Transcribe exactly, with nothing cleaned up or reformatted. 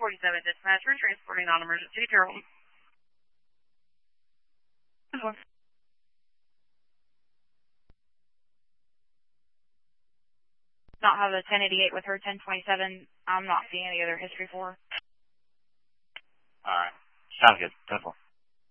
forty-seven dispatch. We're transporting non-emergency to your home. Not have a ten eighty-eight with her ten twenty-seven. I'm not seeing any other history for her. All right. Sounds good. ten four.